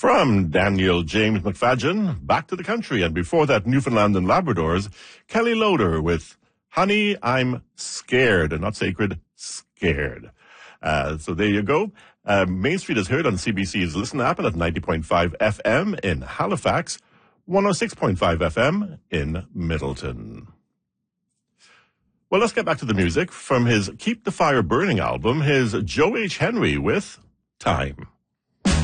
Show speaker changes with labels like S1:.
S1: From Daniel James McFadgen, Back to the Country, and before that, Newfoundland and Labrador's Kelly Loader with Honey, I'm Scared, and not sacred, scared. So there you go. Main Street is heard on CBC's Listen app and at 90.5 FM in Halifax, 106.5 FM in Middleton. Well, let's get back to the music. From his Keep the Fire Burning album, here's Joe H. Henry with Time.